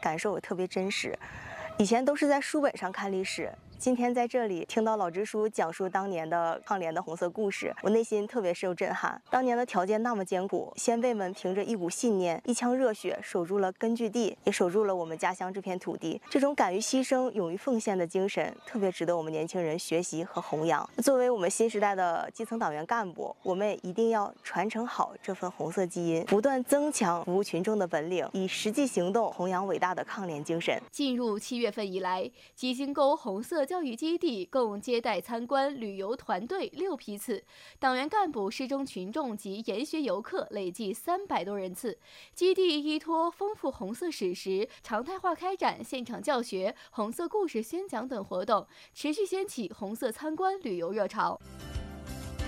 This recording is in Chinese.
感受也特别真实。以前都是在书本上看历史，今天在这里听到老支书讲述当年的抗联的红色故事，我内心特别受震撼。当年的条件那么艰苦，先辈们凭着一股信念、一腔热血，守住了根据地，也守住了我们家乡这片土地。这种敢于牺牲、勇于奉献的精神，特别值得我们年轻人学习和弘扬。作为我们新时代的基层党员干部，我们也一定要传承好这份红色基因，不断增强服务群众的本领，以实际行动弘扬伟大的抗联精神。 进入7月份以来，基金沟红色教育基地共接待参观旅游团队6批次，党员干部、失踪群众及研学游客累计300多人次。基地依托丰富红色史实，常态化开展现场教学、红色故事宣讲等活动，持续掀起红色参观旅游热潮。